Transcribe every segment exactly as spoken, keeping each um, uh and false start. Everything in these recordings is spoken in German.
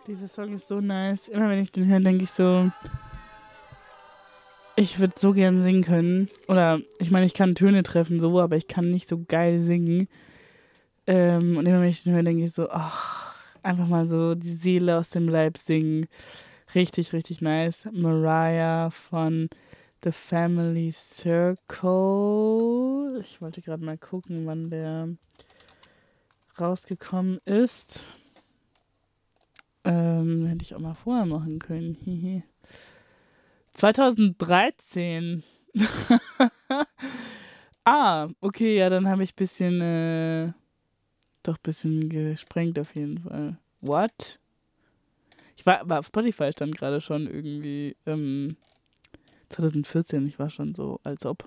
Dieser Song ist so nice. Immer wenn ich den höre, denke ich so, ich würde so gern singen können. Oder, ich meine, ich kann Töne treffen, so, aber ich kann nicht so geil singen. Ähm, und immer wenn ich den höre, denke ich so, ach, einfach mal so die Seele aus dem Leib singen. Richtig, richtig nice. Mariah von The Family Circle. Ich wollte gerade mal gucken, wann der rausgekommen ist. Ähm, hätte ich auch mal vorher machen können. Hihi. zwanzig dreizehn. Ah, okay, ja, dann habe ich ein bisschen, äh, doch ein bisschen gesprengt auf jeden Fall. What? Ich war, aber auf Spotify stand gerade schon irgendwie, ähm, zwanzig vierzehn, ich war schon so, als ob.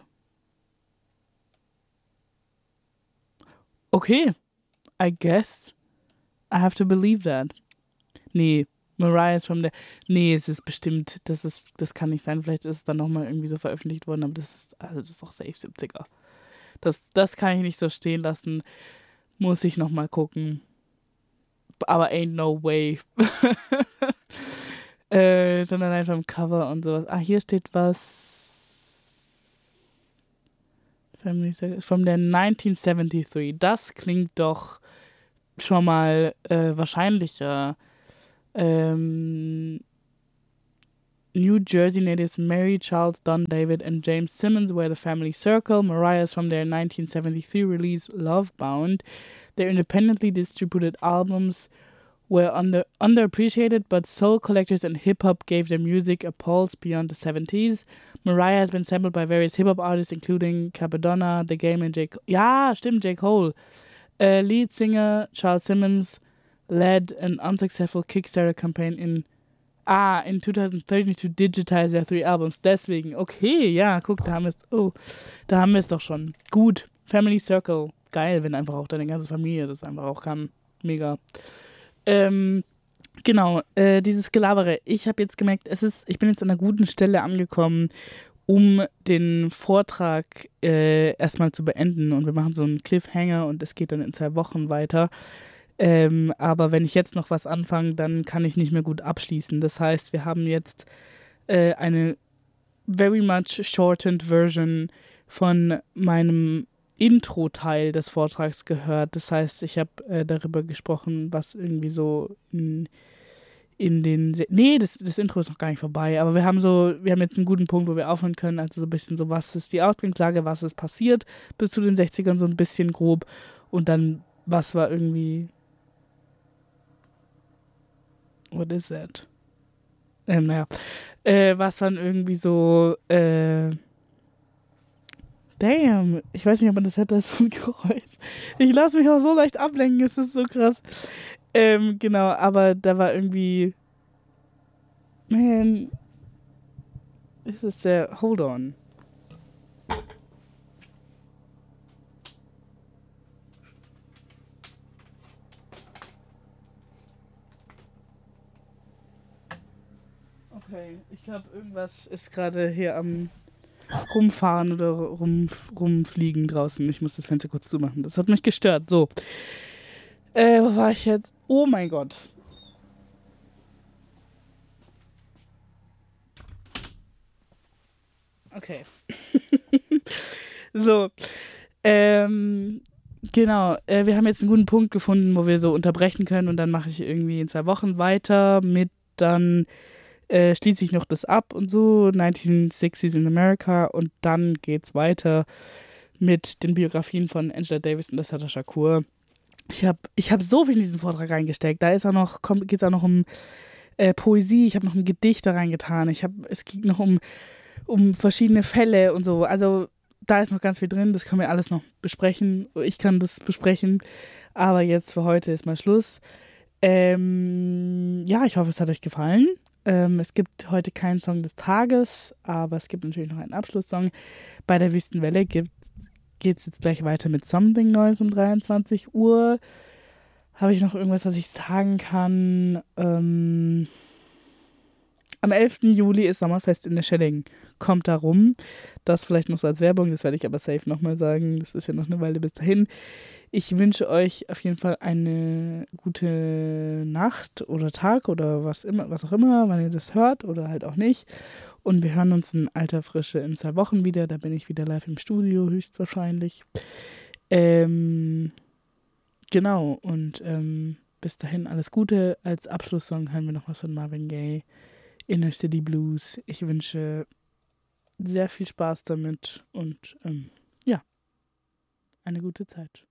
Okay, I guess. I have to believe that. Nee, Mariah ist from der. Nee, es ist bestimmt, das ist, das kann nicht sein. Vielleicht ist es dann nochmal irgendwie so veröffentlicht worden, aber das ist, also das ist doch safe siebziger. Das, das kann ich nicht so stehen lassen. Muss ich nochmal gucken. Aber ain't no way. äh, sondern einfach im Cover und sowas. Ah, hier steht was. Family Circle, from der neunzehnhundertdreiundsiebzig. Das klingt doch schon mal äh, wahrscheinlicher. Ähm, New Jersey natives Mary, Charles, Don, David, and James Simmons were the family circle. Mariah's from their nineteen seventy-three release Lovebound. Their independently distributed albums were under underappreciated, but soul collectors and hip-hop gave their music a pulse beyond the seventies. Mariah has been sampled by various hip-hop artists, including Capadonna, The Game, and J. Cole. Ja, stimmt, J. Cole. Uh, lead singer Charles Simmons led an unsuccessful Kickstarter campaign in Ah, in twenty thirteen to digitize their three albums. Deswegen, okay, ja, guck, da haben wir es. Oh, da haben wir es doch schon. Gut, Family Circle. Geil, wenn einfach auch deine ganze Familie das einfach auch kann. Mega. Ähm, genau, äh, dieses Gelabere. Ich habe jetzt gemerkt, es ist, ich bin jetzt an einer guten Stelle angekommen, um den Vortrag äh, erstmal zu beenden. Und wir machen so einen Cliffhanger und es geht dann in zwei Wochen weiter. Ähm, aber wenn ich jetzt noch was anfange, dann kann ich nicht mehr gut abschließen. Das heißt, wir haben jetzt äh, eine very much shortened Version von meinem Intro-Teil des Vortrags gehört. Das heißt, ich habe äh, darüber gesprochen, was irgendwie so in, in den... Se- nee, das, das Intro ist noch gar nicht vorbei, aber wir haben so, wir haben jetzt einen guten Punkt, wo wir aufhören können. Also so ein bisschen so, was ist die Ausgangslage, was ist passiert bis zu den sechzigern, so ein bisschen grob. Und dann, was war irgendwie... What is that? Ähm, naja. Äh, was dann irgendwie so, äh, damn, ich weiß nicht, ob man das hört, das ist ein Geräusch. Ich lasse mich auch so leicht ablenken, es ist so krass. Ähm, genau, aber da war irgendwie, man, this is der, hold on. Okay, ich glaube, irgendwas ist gerade hier am rumfahren oder rum, rumfliegen draußen. Ich muss das Fenster kurz zumachen. Das hat mich gestört. So. Äh, wo war ich jetzt? Oh mein Gott. Okay. So. Ähm, genau. Äh, wir haben jetzt einen guten Punkt gefunden, wo wir so unterbrechen können und dann mache ich irgendwie in zwei Wochen weiter mit dann äh, schließe ich noch das ab und so, nineteen sixties in America, und dann geht's weiter mit den Biografien von Angela Davis und Assata Shakur. Ich habe ich hab so viel in diesen Vortrag reingesteckt. Da ist auch noch, geht es auch noch um äh, Poesie, ich habe noch ein Gedicht da reingetan, ich hab, es ging noch um, um verschiedene Fälle und so. Also da ist noch ganz viel drin, das können wir alles noch besprechen. Ich kann das besprechen, aber jetzt für heute ist mal Schluss. Ähm, ja, ich hoffe, es hat euch gefallen. Ähm, es gibt heute keinen Song des Tages, aber es gibt natürlich noch einen Abschlusssong. Bei der Wüstenwelle geht es jetzt gleich weiter mit Something Neues um dreiundzwanzig Uhr. Habe ich noch irgendwas, was ich sagen kann? Ähm, am elften Juli ist Sommerfest in der Schelling. Kommt da rum. Das vielleicht noch so als Werbung, das werde ich aber safe nochmal sagen. Das ist ja noch eine Weile bis dahin. Ich wünsche euch auf jeden Fall eine gute Nacht oder Tag oder was immer, was auch immer, wann ihr das hört oder halt auch nicht. Und wir hören uns in alter Frische in zwei Wochen wieder. Da bin ich wieder live im Studio, höchstwahrscheinlich. Ähm, genau, und ähm, bis dahin alles Gute. Als Abschlusssong hören wir noch was von Marvin Gaye, Inner City Blues. Ich wünsche sehr viel Spaß damit und ähm, ja, eine gute Zeit.